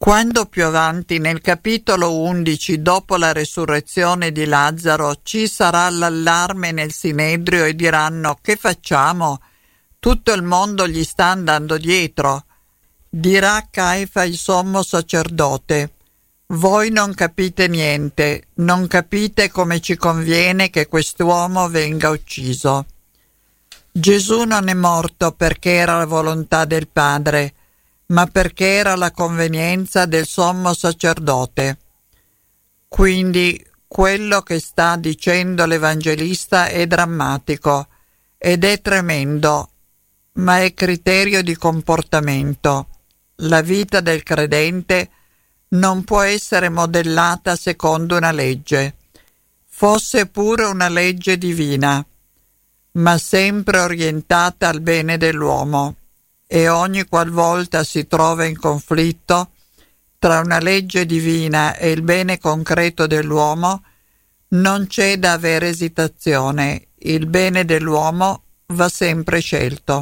Quando più avanti nel capitolo 11, dopo la resurrezione di Lazzaro, ci sarà l'allarme nel Sinedrio e diranno: che facciamo? Tutto il mondo gli sta andando dietro. Dirà Caifa, il sommo sacerdote: voi non capite niente, non capite come ci conviene che quest'uomo venga ucciso. Gesù non è morto perché era la volontà del Padre, ma perché era la convenienza del sommo sacerdote. Quindi quello che sta dicendo l'Evangelista è drammatico ed è tremendo, ma è criterio di comportamento. La vita del credente non può essere modellata secondo una legge, fosse pure una legge divina, ma sempre orientata al bene dell'uomo. E ogni qualvolta si trova in conflitto tra una legge divina e il bene concreto dell'uomo, non c'è da avere esitazione, il bene dell'uomo va sempre scelto.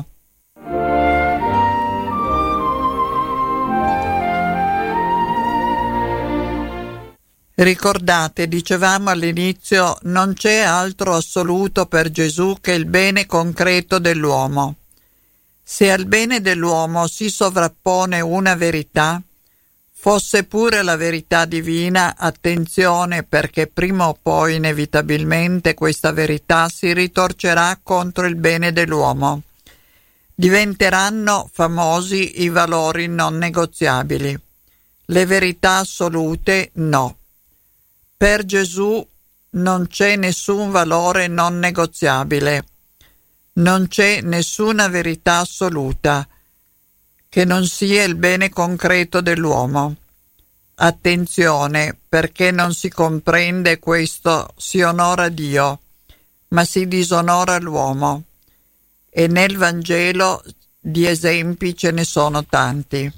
Ricordate, dicevamo all'inizio, non c'è altro assoluto per Gesù che il bene concreto dell'uomo. Se al bene dell'uomo si sovrappone una verità, fosse pure la verità divina, attenzione, perché prima o poi inevitabilmente questa verità si ritorcerà contro il bene dell'uomo. Diventeranno famosi i valori non negoziabili. Le verità assolute no. Per Gesù non c'è nessun valore non negoziabile. Non c'è nessuna verità assoluta che non sia il bene concreto dell'uomo. Attenzione, perché non si comprende questo, si onora Dio, ma si disonora l'uomo. E nel Vangelo di esempi ce ne sono tanti.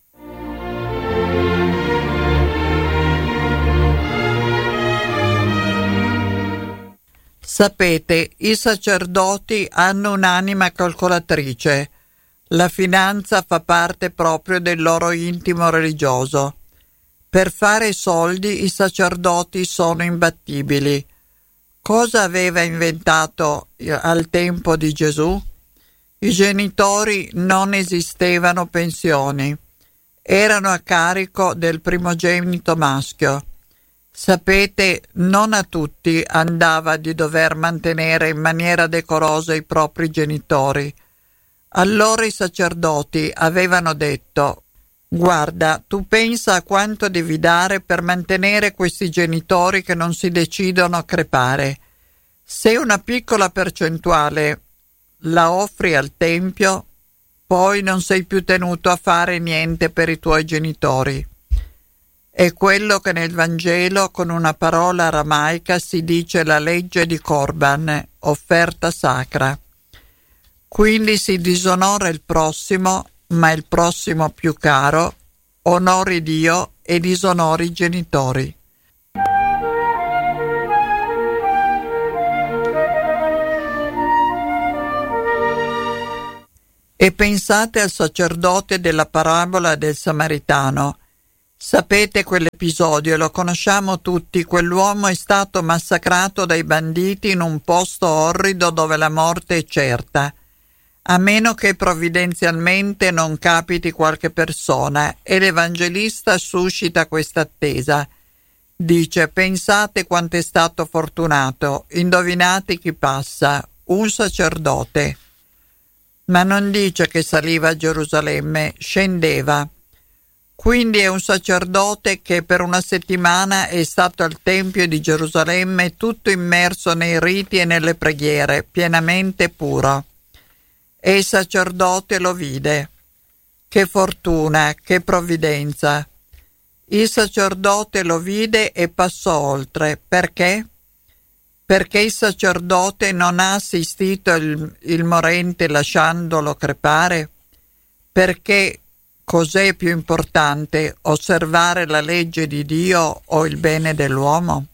Sapete, i sacerdoti hanno un'anima calcolatrice. La finanza fa parte proprio del loro intimo religioso. Per fare soldi i sacerdoti sono imbattibili. Cosa aveva inventato al tempo di Gesù? I genitori non esistevano pensioni. Erano a carico del primogenito maschio. Sapete, non a tutti andava di dover mantenere in maniera decorosa i propri genitori. Allora i sacerdoti avevano detto: guarda, tu pensa a quanto devi dare per mantenere questi genitori che non si decidono a crepare. Se una piccola percentuale la offri al tempio, poi non sei più tenuto a fare niente per i tuoi genitori. È quello che nel Vangelo con una parola aramaica si dice la legge di Corban, offerta sacra. Quindi si disonora il prossimo, ma il prossimo più caro, onori Dio e disonori i genitori. E pensate al sacerdote della parabola del Samaritano. Sapete quell'episodio, lo conosciamo tutti, quell'uomo è stato massacrato dai banditi in un posto orrido dove la morte è certa, a meno che provvidenzialmente non capiti qualche persona, e l'Evangelista suscita questa attesa. Dice: pensate quanto è stato fortunato, indovinate chi passa, un sacerdote. Ma non dice che saliva a Gerusalemme, scendeva. Quindi è un sacerdote che per una settimana è stato al Tempio di Gerusalemme tutto immerso nei riti e nelle preghiere, pienamente puro. E il sacerdote lo vide. Che fortuna, che provvidenza! Il sacerdote lo vide e passò oltre. Perché? Perché il sacerdote non ha assistito il morente lasciandolo crepare? Perché cos'è più importante, osservare la legge di Dio o il bene dell'uomo?